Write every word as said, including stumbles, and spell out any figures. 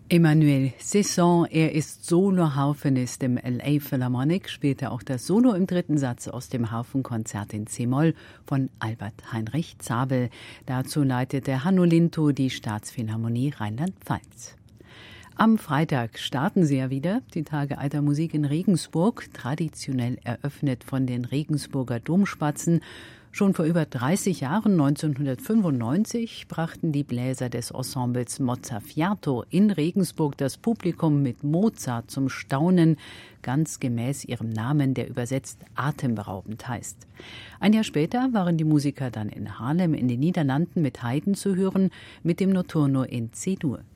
Emmanuel Cesson, er ist Soloharfenist im L A Philharmonic, spielte auch das Solo im dritten Satz aus dem Harfenkonzert in C-Moll von Albert Heinrich Zabel. Dazu leitete Hanno Lintow die Staatsphilharmonie Rheinland-Pfalz. Am Freitag starten sie ja wieder, die Tage alter Musik in Regensburg, traditionell eröffnet von den Regensburger Domspatzen. Schon vor über dreißig Jahren, neunzehnhundertfünfundneunzig, brachten die Bläser des Ensembles Mozzafiato in Regensburg das Publikum mit Mozart zum Staunen, ganz gemäß ihrem Namen, der übersetzt atemberaubend heißt. Ein Jahr später waren die Musiker dann in Haarlem in den Niederlanden mit Haydn zu hören, mit dem Notturno in C-Dur.